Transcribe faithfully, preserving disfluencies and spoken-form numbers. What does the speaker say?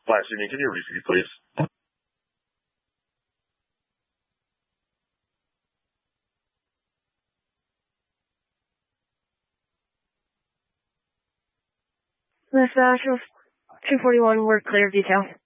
Last evening, can you repeat, please? This uh, two forty-one, we're clear, detail.